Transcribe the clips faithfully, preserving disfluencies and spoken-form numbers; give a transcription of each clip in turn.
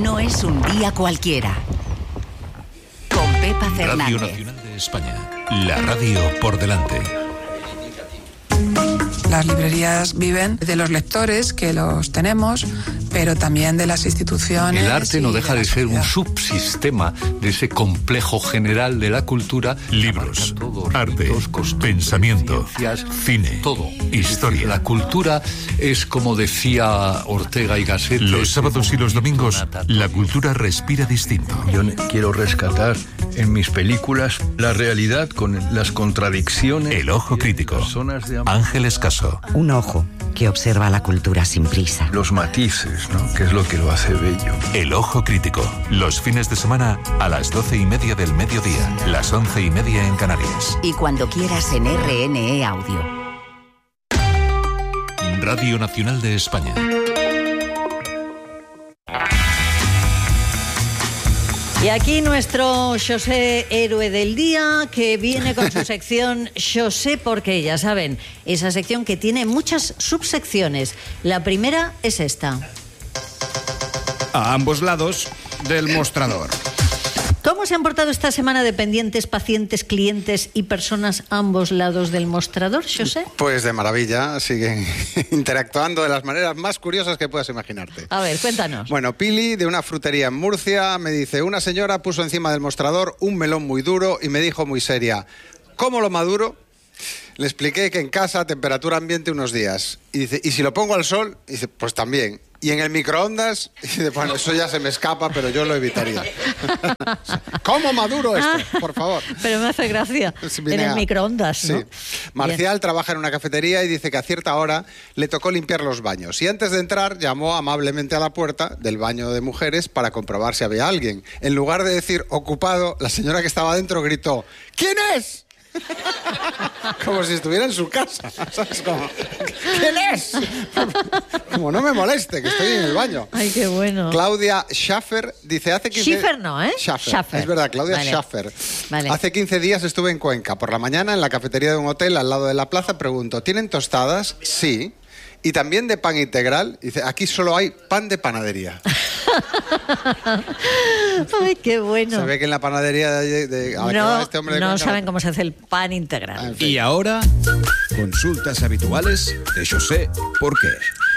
no es un día cualquiera. Con Pepa Fernández. Radio Nacional de España. La radio por delante. Las librerías viven de los lectores, que los tenemos, pero también de las instituciones. El arte no deja de, de ser sociedad. un subsistema de ese complejo general de la cultura. Libros, todos, arte, ritos, costumbres, pensamiento, ciencias, cine, todo. historia. La cultura es, como decía Ortega y Gasset, Los sábados y los domingos, la cultura respira distinto. Yo quiero rescatar en mis películas la realidad con las contradicciones. El ojo crítico. De Ángel Escaso. Un ojo que observa la cultura sin prisa. Los matices, ¿no? Que es lo que lo hace bello. El ojo crítico. Los fines de semana a las doce y media del mediodía. Las once y media en Canarias. Y cuando quieras en R N E Audio. Radio Nacional de España. Y aquí nuestro Xosé Héroe del Día, que viene con su sección Xosé porque, ya saben, esa sección que tiene muchas subsecciones. La primera es esta. A ambos lados del mostrador. ¿Cómo se han portado esta semana dependientes, pacientes, clientes y personas a ambos lados del mostrador, Xosé? Pues de maravilla, siguen interactuando de las maneras más curiosas que puedas imaginarte. A ver, cuéntanos. Bueno, Pili, de una frutería en Murcia, me dice: una señora puso encima del mostrador un melón muy duro y me dijo muy seria: ¿cómo lo maduro? Le expliqué que en casa, temperatura ambiente unos días. Y dice: ¿y si lo pongo al sol? Y dice: pues también. ¿Y en el microondas? Y dice: bueno, eso ya se me escapa, pero yo lo evitaría. ¿Cómo maduro esto? Por favor. Pero me hace gracia. En el microondas, ¿no? Sí. Marcial Bien. trabaja en una cafetería y dice que a cierta hora le tocó limpiar los baños. Y antes de entrar, llamó amablemente a la puerta del baño de mujeres para comprobar si había alguien. En lugar de decir ocupado, la señora que estaba dentro gritó: ¿quién es? Como si estuviera en su casa, ¿sabes? Como, ¿quién es? Como no me moleste, que estoy en el baño. Ay, qué bueno. Claudia Schaffer dice: hace quince... Schiffer no, ¿eh? Schaffer. Schaffer. Es verdad, Claudia vale. Schaffer. Vale. Hace quince días estuve en Cuenca. Por la mañana, en la cafetería de un hotel al lado de la plaza, pregunto: ¿tienen tostadas? Sí. Y también de pan integral. Dice: aquí solo hay pan de panadería. Ay, qué bueno. Se ve que en la panadería de, de, a la no, que va este hombre de no Cuenca, saben cómo se hace el pan integral. Ah, en fin. Y ahora, consultas habituales de Xosé ¿por qué?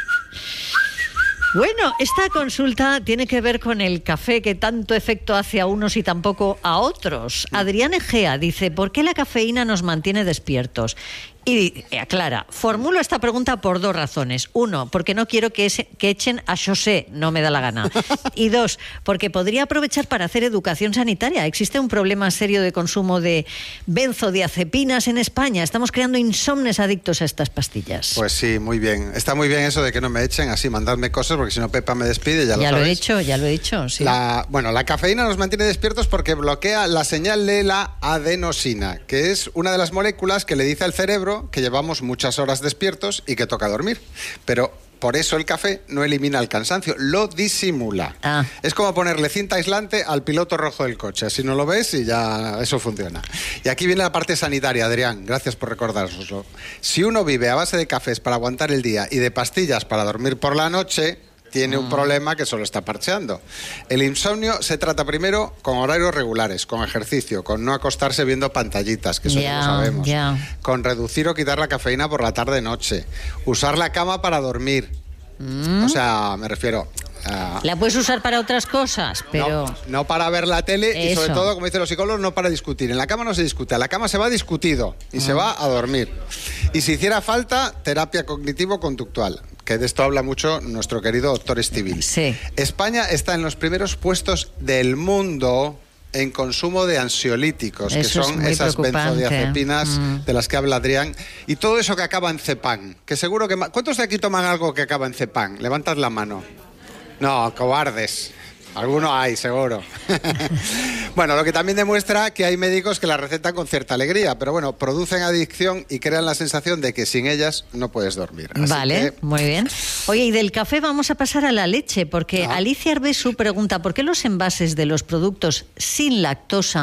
Bueno, esta consulta tiene que ver con el café que tanto efecto hace a unos y tampoco a otros. Adrián Egea dice: ¿por qué la cafeína nos mantiene despiertos? Y aclara: formulo esta pregunta por dos razones. Uno, porque no quiero que, ese, que echen a Xosé, no me da la gana. Y dos, porque podría aprovechar para hacer educación sanitaria. Existe un problema serio de consumo de benzodiazepinas en España. Estamos creando insomnes adictos a estas pastillas. Pues sí, muy bien. Está muy bien eso de que no me echen así, mandadme cosas, porque si no Pepa me despide, ya lo Ya sabéis. lo he dicho, ya lo he dicho, sí. La, bueno, la cafeína nos mantiene despiertos porque bloquea la señal de la adenosina, que es una de las moléculas que le dice al cerebro que llevamos muchas horas despiertos y que toca dormir. Pero por eso el café no elimina el cansancio, lo disimula. Ah. Es como ponerle cinta aislante al piloto rojo del coche. Así no lo ves y ya eso funciona. Y aquí viene la parte sanitaria, Adrián. Gracias por recordárnoslo. Si uno vive a base de cafés para aguantar el día y de pastillas para dormir por la noche, tiene un problema que solo está parcheando. El insomnio se trata primero con horarios regulares, con ejercicio, con no acostarse viendo pantallitas, que eso Ya, no lo sabemos, ya. con reducir o quitar la cafeína por la tarde-noche, usar la cama para dormir. Mm. O sea, me refiero... a... La puedes usar para otras cosas, pero... No, no para ver la tele y Eso. sobre todo, como dicen los psicólogos, no para discutir. En la cama no se discute, a la cama se va discutido y Ah. se va a dormir. Y si hiciera falta, terapia cognitivo-conductual, que de esto habla mucho nuestro querido doctor Estivil. Sí. España está en los primeros puestos del mundo en consumo de ansiolíticos, Eso que son es muy esas preocupante. benzodiazepinas Mm. de las que habla Adrián, y todo eso que acaba en cepán, que seguro que... ¿Cuántos de aquí toman algo que acaba en cepán? Levantad la mano. No, cobardes. Alguno hay, seguro. Bueno, lo que también demuestra que hay médicos que la recetan con cierta alegría, pero bueno, producen adicción y crean la sensación de que sin ellas no puedes dormir. Así Vale, que... muy bien. Oye, y del café vamos a pasar a la leche, porque Ah. Alicia Arbesu pregunta: ¿por qué los envases de los productos sin lactosa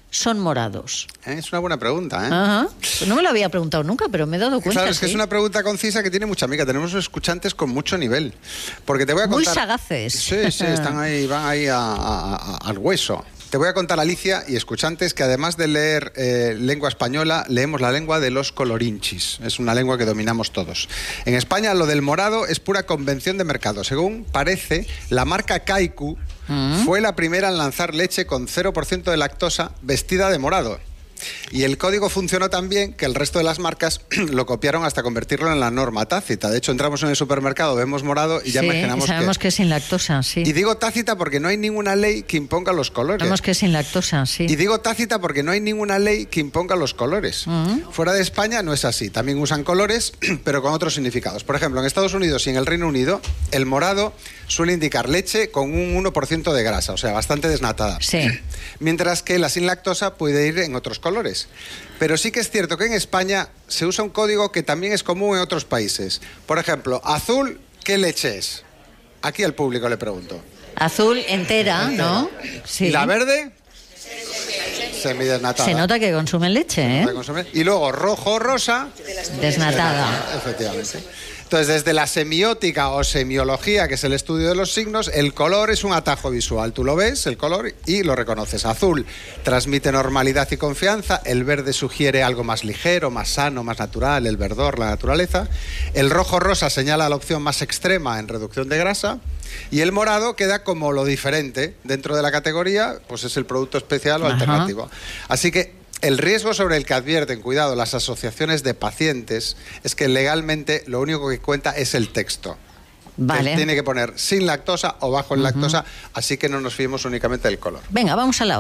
son morados? ¿Eh? Es una buena pregunta, ¿eh? Ajá. Pues no me lo había preguntado nunca, pero me he dado cuenta. Claro, es que ¿sí? es una pregunta concisa que tiene mucha amiga. Tenemos escuchantes con mucho nivel. Porque te voy a Muy contar... sagaces. Sí, sí, están ahí, van ahí a, a, a, al hueso. Te voy a contar, Alicia, y escuchantes, que además de leer eh, lengua española, leemos la lengua de los colorinchis. Es una lengua que dominamos todos. En España, lo del morado es pura convención de mercado. Según parece, la marca Kaiku mm. fue la primera en lanzar leche con cero por ciento de lactosa vestida de morado. Y el código funcionó tan bien que el resto de las marcas lo copiaron hasta convertirlo en la norma tácita. De hecho, entramos en el supermercado, vemos morado y ya sí, imaginamos y sabemos que... que es sin lactosa, sí. Y digo tácita porque no hay ninguna ley que imponga los colores. Sabemos que es sin lactosa, sí. Y digo tácita porque no hay ninguna ley que imponga los colores. Uh-huh. Fuera de España no es así. También usan colores, pero con otros significados. Por ejemplo, en Estados Unidos y en el Reino Unido, el morado suele indicar leche con un uno por ciento de grasa, o sea, bastante desnatada. Sí. Mientras que la sin lactosa puede ir en otros colores. Pero sí que es cierto que en España se usa un código que también es común en otros países. Por ejemplo, azul, ¿qué leche es? Aquí al público le pregunto. Azul entera, ¿no? Sí. ¿Y la verde? Semidesnatada. Se nota que consumen leche, ¿eh? Que consumen. Y luego rojo, rosa. Desnatada. Efectivamente. Entonces, desde la semiótica o semiología, que es el estudio de los signos, el color es un atajo visual. Tú lo ves, el color, y lo reconoces. Azul transmite normalidad y confianza. El verde sugiere algo más ligero, más sano, más natural, el verdor, la naturaleza. El rojo rosa señala la opción más extrema en reducción de grasa. Y el morado queda como lo diferente. Dentro de la categoría, pues es el producto especial o Ajá. alternativo. Así que el riesgo sobre el que advierten, cuidado, las asociaciones de pacientes, es que legalmente lo único que cuenta es el texto. Vale. Tiene que poner sin lactosa o bajo en uh-huh. lactosa, así que no nos fiemos únicamente del color. Venga, vamos a la otra.